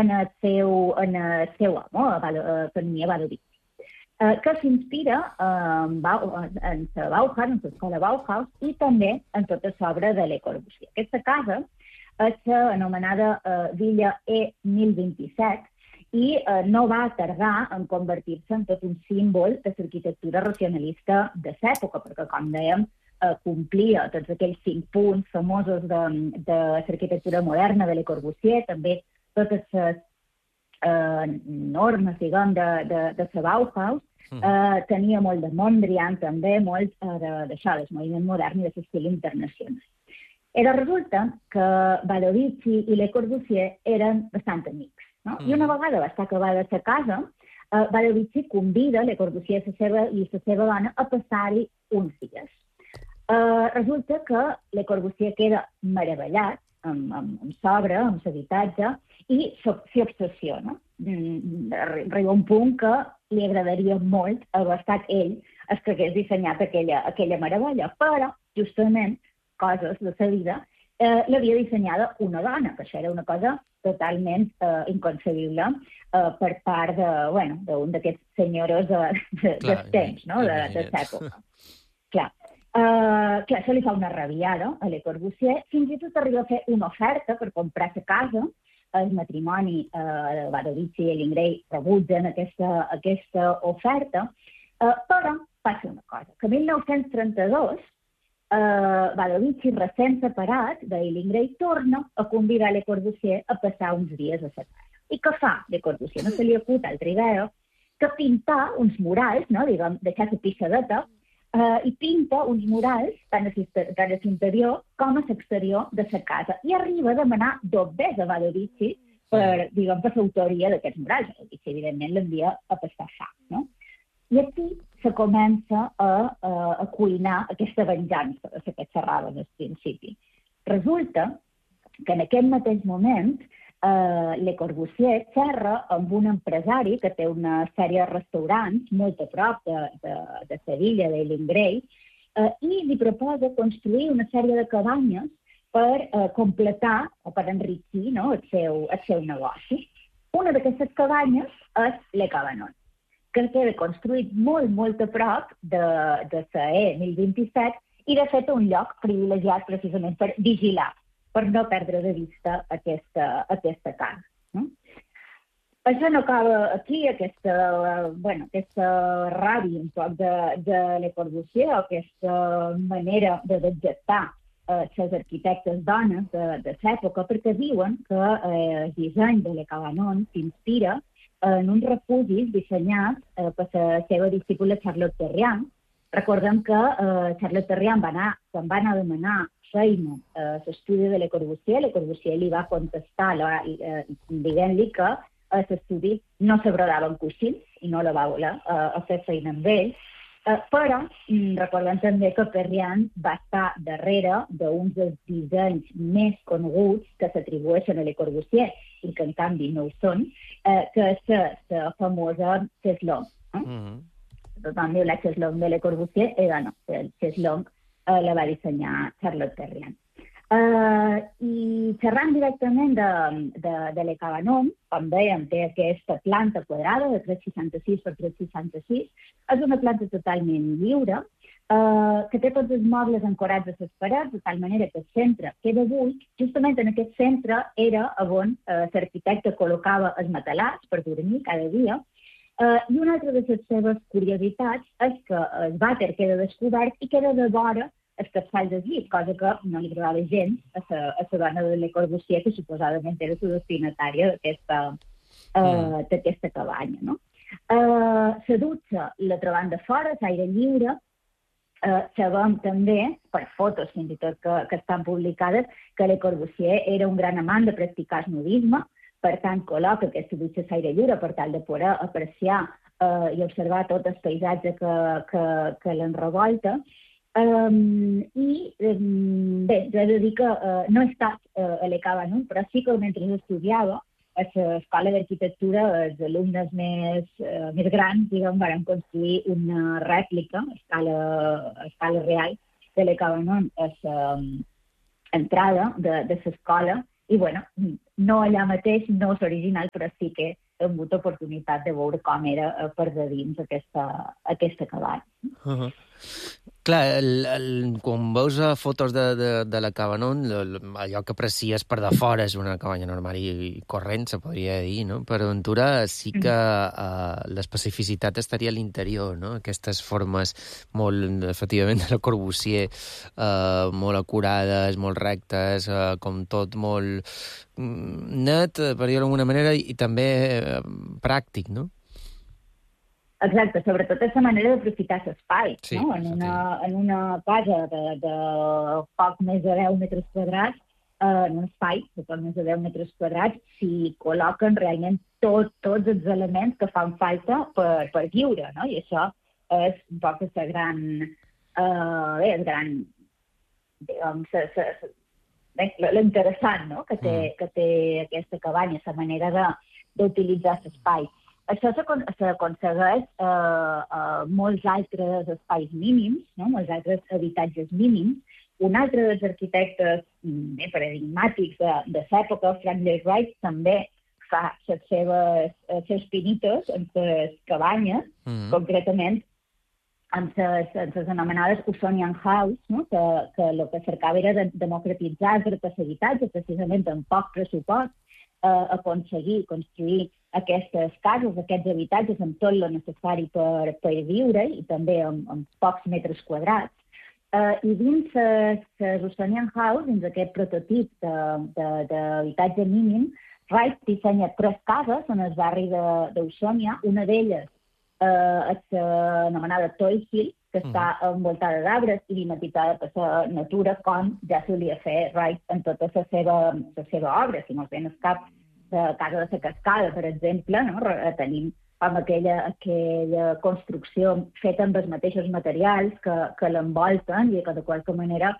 en el seu home, l'economia Badovici, que s'inspira en la l'escola Bauhaus i també en tota l'obra de Le Corbusier. Aquesta casa és anomenada Villa E1027 i no va tardar en convertir-se en tot un símbol de l'arquitectura racionalista de l'època, perquè, com dèiem, complia tots aquells 5 punts famosos de l'arquitectura moderna de Le Corbusier, també totes les normes, diguem, de la Bauhaus. Tenia molt de Mondrian, també, molt d'això, del moviment modern i de l'estil internacional. Però resulta que Badovici i Le Corbusier eren bastant amics. No? I una vegada va estar acabada la casa, Badovici convida Le Corbusier i la seva dona a passar-hi uns dies. Resulta que Le Corbusier queda meravellat amb l'obra, amb l'habitatge, i s'hi obsessiona. Arriba un punt que li agradaria molt haver estat ell el que hagués dissenyat aquella meravella, però, justament, coses de la vida, l'havia dissenyada una dona, que això era una cosa totalment inconcebible per part d'un d'aquests senyoros dels temps, no? de l'època. Clar, això li fa una rabiada a Le Corbusier, fins i tot arriba a fer una oferta per comprar la casa. El matrimoni de Badovici i Lingrey rebutgen aquesta oferta, però passa una cosa, que en 1932 Badovici, recent separat de Lingrey, torna a convidar Le Corbusier a passar uns dies a la casa. I què fa Le Corbusier? No se li acut altra idea que pintar uns murals, no? Diguem, deixar la pixadeta, i pinta uns murals tant a l'interior com a l'exterior de la casa. I arriba a demanar dobbers a Badovici per l'autoria d'aquests murals. Badovici, evidentment, l'envia a pastar fam, no? I aquí se comença a cuinar aquesta venjança de la que xerraven al principi. Resulta que en aquest mateix moment Le Corbusier xerra amb un empresari que té una sèrie de restaurants molt a prop de Sevilla, de Lingrey, i li proposa construir una sèrie de cabanyes per completar o per enriquir, no, el seu negoci. Una d'aquestes cabanyes és Le Cabanon, que queda construït molt a prop de la E1027 i, de fet, un lloc privilegiat precisament per vigilar, per no perdre de vista aquesta casa. No? Això no acaba aquí, aquesta ràbia un poc de Le Corbusier, aquesta manera de detectar les arquitectes dones de l'època, perquè diuen que el disseny de Le Cabanon s'inspira en uns refugis dissenyats per la seva discípula Charlotte Perriand. Recordem que Charlotte Perriand, quan va anar a demanar feina a l'estudi de Le Corbusier li va contestar dient-li que a l'estudi no s'abradaven coixins i no la va voler a fer feina amb ell. Però recordem també que Perriand va estar darrere d'uns dels dissenys més coneguts que s'atribueixen a Le Corbusier i que en canvi no ho són, que és la famosa Chaiselong. Tothom diu la Chaiselong de Le Corbusier, no, el Chaiselong la va dissenyar Charlotte Perriand. I xerrant directament de Le Cabanon, com dèiem, té aquesta planta quadrada de 3,66 per 3,66, és una planta totalment lliure, que té tots els mobles ancorats a les parets, de tal manera que el centre queda buit. Justament en aquest centre era on l'arquitecte col·locava els matalars per dormir cada dia. I una altra de les seves curiositats és que el vàter queda descobert i queda de vora el capçal del llit, cosa que no li agradava gens a la dona de Le Corbusier, que suposadament era la destinatària d'aquesta cabanya. No? La dutxa la trobem de fora, l'aire lliure. Sabem també, per fotos fins i tot que estan publicades, que Le Corbusier era un gran amant de practicar el nudisme, per tant, col·loca aquesta dutxa a l'aire lliure per tal de poder apreciar i observar tot el paisatge que l'enrevolta. I bé, jo he de dir que no he estat a Le Cabanon, però sí que mentre estudiava a l'escola d'arquitectura els alumnes més grans, diguem, van construir una rèplica a escala real de Le Cabanon a l'entrada de l'escola, I bueno, no allà mateix, no és original, però sí que he tingut oportunitat de veure com era per de dins aquesta cabanya. Clar, quan veus fotos de la Cabanon, allò que aprecies per de fora és una cabanya normal i corrent, se podria dir, no? Però a Ventura sí que l'especificitat estaria a l'interior, no? Aquestes formes molt, efectivament, de Le Corbusier, molt acurades, molt rectes, com tot molt net, per dir-ho d'alguna manera, i també pràctic, no? Exacte, sobretot aquesta manera d'aprofitar l'espai, sí, no? En una casa de poc més de 10 metres quadrats, en un espai de poc més de 10 metres quadrats, s'hi col·loquen realment tots els elements que fan falta per viure, no? I això és un poc el gran, l'interessant, no? Que té aquesta cabanya, la manera d'utilitzar l'espai. Això s'aconsegueix a molts altres espais mínims, no? Molts altres habitatges mínims. Un altre dels arquitectes paradigmàtics de l'època, Frank Lloyd Wright, també fa les seus pinitos en les cabanyes, concretament en les anomenades Usonian House, no? Que el que cercava era democratitzar els habitatges, precisament amb poc pressupost, aconseguir construir aquestes cases, aquests habitatges amb tot el necessari per viure i també amb pocs metres quadrats. I dins les Usonian House, dins aquest prototip d'habitatge mínim, Wright dissenya 3 cases en el barri d'Usonia. Una d'elles és anomenada Toy Hill, que està envoltada d'arbres i climatitzada per la natura, com ja solia fer Wright en tota la seva obra. Si no es ven el cap de Casa de la Cascada, per exemple, no? Tenim com aquella construcció feta amb els mateixos materials que l'envolten i que de qualque manera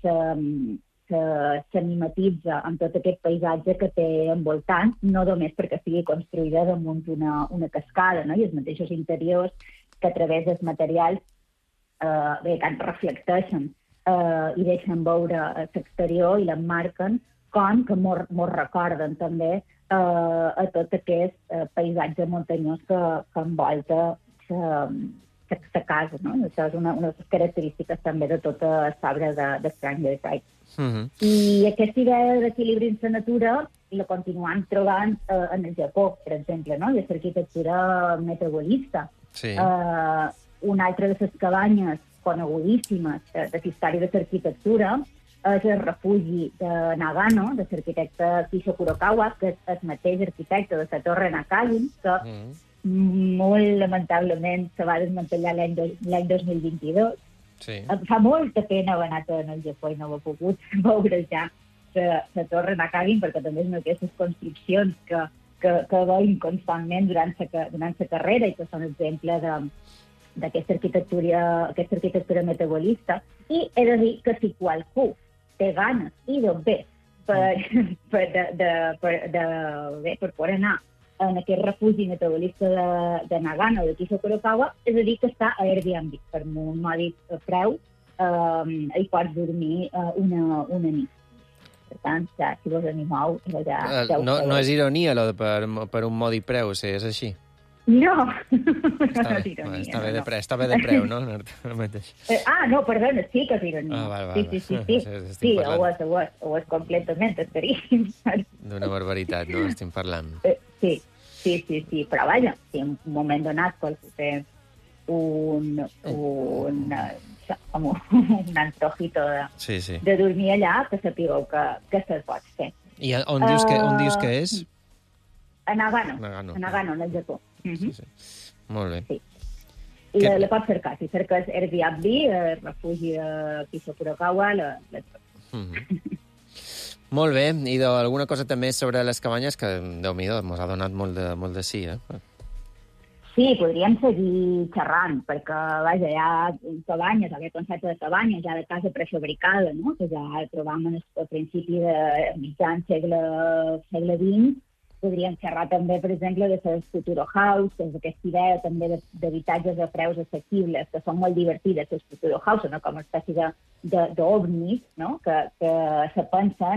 se mimetitza amb tot aquest paisatge que té envoltant, no només perquè sigui construïda damunt una cascada, no? I els mateixos interiors que a través dels materials que reflecteixen i deixen veure l'exterior i l'emmarquen com que mos recorden també a tot aquest paisatge muntanyós que envolta la casa, no? Això és una de les característiques també de tota l'obra de Frank Lloyd Wright. I aquesta idea d'equilibri en la natura la continuem trobant en el Japó, per exemple, no? I l'arquitectura metabolista. Sí. Una altra de les cabanyes conegudíssimes de la història de l'arquitectura és el refugi de Nagano, de l'arquitecte Kisho Kurokawa, que és el mateix arquitecte de la Torre Nakagin, que molt lamentablement se va desmantellar l'any 2022. Sí. Fa molta pena haver anat al Japó i no ho he pogut veure ja la Torre Nakagin, perquè també és una d'aquestes construccions que veiem constantment durant la carrera i que són exemple d'aquesta arquitectura metabolista. I he de dir que si qualcú té ganes i d'obé per poder anar en aquest refugi metabolista de Nagano, de Kisho Kurokawa, és a dir, que està a Airbnb, per un mòdic preu, hi pots dormir una nit. Per tant, ja, si vos animeu, ja... No és ironia, allò per un mòdic preu, si és així? No, està bé de preu, no? No, perdona, sí que és ironia. Sí, ho és completament, estaríem. D'una barbaritat, no? Estem parlant. Sí, però vaja, si en un moment donat pots fer un antojito de dormir allà, que sapigueu que se'l pots fer. I on dius que és? A Nagano, en el Japó. Sí. Molt bé. Sí. I la pots cercar. Si cerques Airbnb, el refugi de Kisho Kurokawa, Molt bé. I alguna cosa també sobre les cabanyes, que, Déu-n'hi-do, mos ha donat molt de sí, Sí, podríem seguir xerrant, perquè, vaja, hi ha cabanyes, aquest concepte de cabanya, ja de casa prefabricada, no? Que ja el trobam a principi de mitjan segle XX. Podríem xerrar també, per exemple, de les Futuro House, que és aquesta idea també d'habitatges a preus assequibles, que són molt divertides, les Futuro House, no? Com una espècie d'ovnis, no? Que se pensen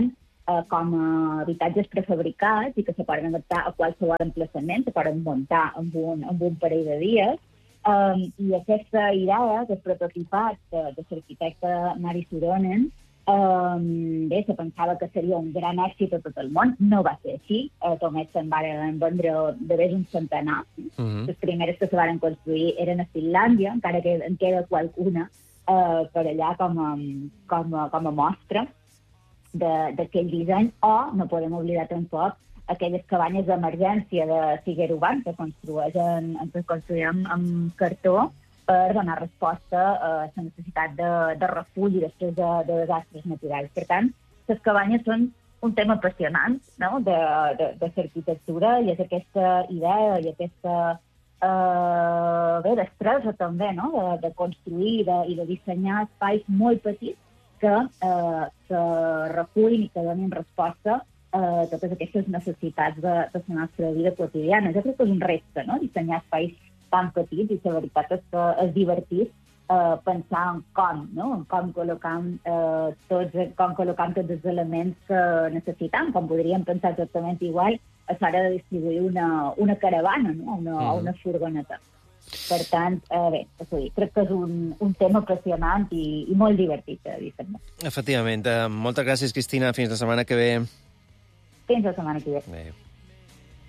com a habitatges prefabricats i que se poden adaptar a qualsevol emplaçament, se poden muntar en un parell de dies. I aquesta idea, aquest prototipat de l'arquitecte Mari Suronen, bé, se pensava que seria un gran èxit a tot el món. No va ser així. Només se'n van vendre de més un centenar. Les primeres que se van construir eren a Finlàndia, encara que en queda qualcuna per allà com a mostra d'aquell disseny. O no podem oblidar tampoc aquelles cabanyes d'emergència de Figuer Urbán que construïen amb cartó per donar resposta a la necessitat de refugi després de desastres naturals. Per tant, les cabanyes són un tema apassionant, no?, de l'arquitectura, i és aquesta idea i aquesta destresa també, no?, de construir i de dissenyar espais molt petits que recullin i que donin resposta a totes aquestes necessitats de la nostra vida quotidiana. Jo crec que és un repte, no?, dissenyar espais tan petits, i la veritat és que és divertit pensar en com, no?, en com col·locam tots els elements que necessitam, com podríem pensar exactament igual a l'hora de distribuir una caravana, no?, o una furgoneta. Per tant, bé, crec que és un tema apassionant i molt divertit de dissenyar. Efectivament. Moltes gràcies, Cristina. Fins la setmana que ve. Fins la setmana que ve. Adéu.